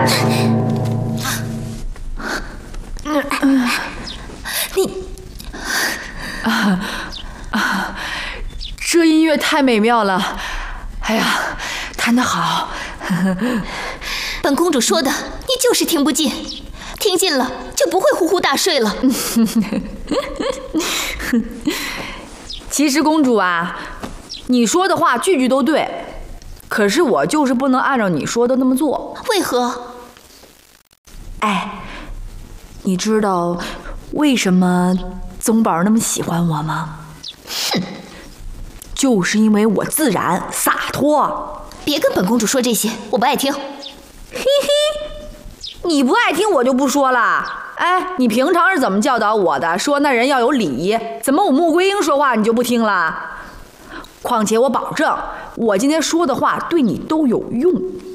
你这音乐太美妙了！哎呀，弹得好！ 本公主说的，你就是听不进，听进了就不会呼呼大睡了。 其实公主啊，你说的话句句都对，可是我就是不能按照你说的那么做。 为何？ 哎，你知道为什么宗宝那么喜欢我吗？ 哼， 就是因为我自然洒脱。 别跟本公主说这些，我不爱听。 嘿嘿，你不爱听我就不说了。哎，你平常是怎么教导我的？说那人要有礼仪，怎么我穆桂英说话你就不听了？况且我保证，我今天说的话对你都有用。